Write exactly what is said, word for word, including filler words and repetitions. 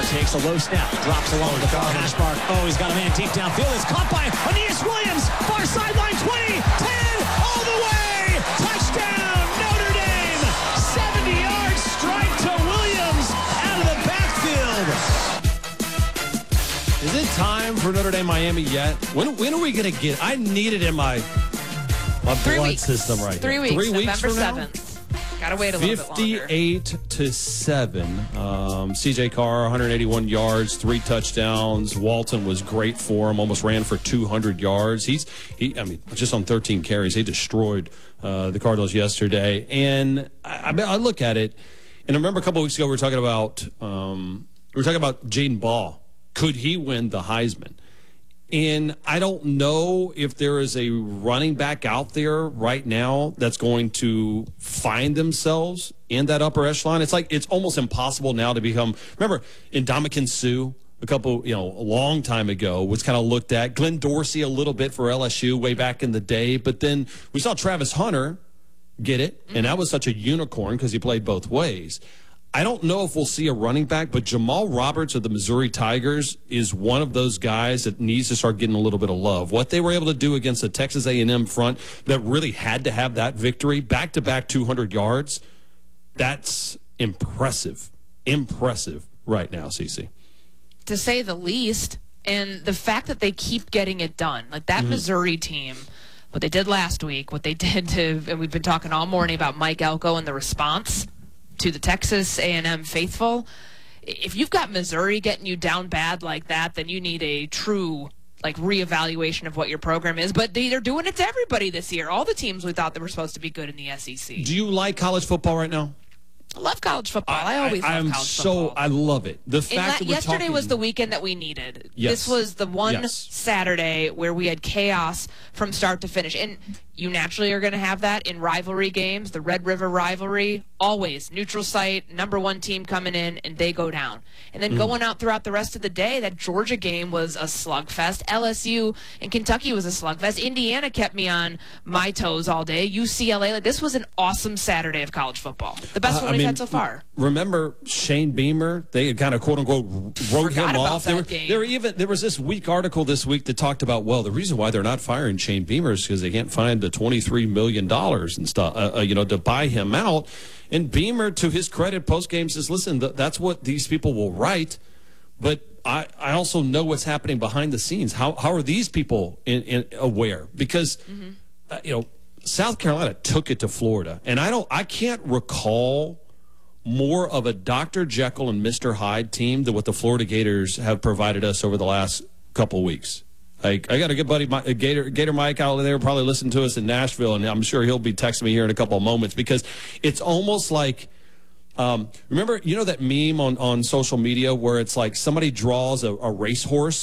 Takes a low snap, drops along with the far hash mark. Oh, he's got a man deep downfield. It's caught by Aeneas Williams. Far sideline, twenty, ten, all the way. Touchdown, Notre Dame. seventy yards, strike to Williams out of the backfield. Is it time for Notre Dame Miami yet? When when are we going to get? I need it in my my Three blood weeks. system right Three now. weeks. Three weeks November from now? seventh. Got to wait a little bit longer. fifty-eight to seven. Um, C J Carr, one hundred eighty-one yards, three touchdowns. Walton was great for him. Almost ran for two hundred yards. He's he. I mean, just on thirteen carries, he destroyed uh, the Cardinals yesterday. And I, I, mean, I look at it, and I remember a couple of weeks ago we were talking about um, we were talking about Jaden Ball. Could he win the Heisman? And I don't know if there is a running back out there right now that's going to find themselves in that upper echelon. It's like it's almost impossible now to become. Remember, Ndamukong Suh, a couple, you know, a long time ago, was kind of looked at. Glenn Dorsey a little bit for L S U way back in the day. But then we saw Travis Hunter get it, and that was such a unicorn because he played both ways. I don't know if we'll see a running back, but Jamal Roberts of the Missouri Tigers is one of those guys that needs to start getting a little bit of love. What they were able to do against the Texas A and M front that really had to have that victory, back-to-back two hundred yards, that's impressive. Impressive right now, Cece. To say the least, and the fact that they keep getting it done. Like that mm-hmm. Missouri team, what they did last week, what they did to, and we've been talking all morning about Mike Elko and the response to the Texas A and M faithful. If you've got Missouri getting you down bad like that, then you need a true like reevaluation of what your program is. But they're doing it to everybody this year. All the teams we thought that were supposed to be good in the S E C. Do you like college football right now? I love college football. I, I always I, love I'm college so, football. I love it. The fact la- that we're yesterday talking, was the weekend that we needed. Yes. This was the one Yes. Saturday where we had chaos from start to finish. And you naturally are going to have that in rivalry games, the Red River rivalry. Always neutral site, number one team coming in, and they go down. And then mm. going out throughout the rest of the day, that Georgia game was a slugfest. L S U and Kentucky was a slugfest. Indiana kept me on my toes all day. U C L A, like, this was an awesome Saturday of college football. The best uh, one I we've mean, had so far. Remember Shane Beamer? They kind of quote unquote wrote Forgot him about off. That there, were, game. there were even there was this weak article this week that talked about, well, the reason why they're not firing Shane Beamer is because they can't find the twenty-three million dollars and stuff, uh, uh, you know, to buy him out. And Beamer, to his credit, post game says, "Listen, th- that's what these people will write, but I, I also know what's happening behind the scenes. How how are these people in, in, aware? Because mm-hmm. uh, you know, South Carolina took it to Florida, and I don't, I can't recall more of a Doctor Jekyll and Mister Hyde team than what the Florida Gators have provided us over the last couple weeks." Like, I got a good buddy, Gator, Gator Mike out there, probably listening to us in Nashville, and I'm sure he'll be texting me here in a couple of moments because it's almost like, um, remember, you know that meme on, on social media where it's like somebody draws a, a racehorse